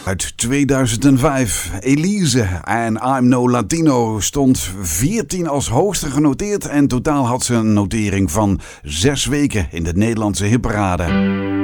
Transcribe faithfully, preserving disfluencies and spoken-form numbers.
Uit tweeduizend vijf. Elise en I'm No Latino stond veertien als hoogste genoteerd en totaal had ze een notering van zes weken in de Nederlandse hitparade.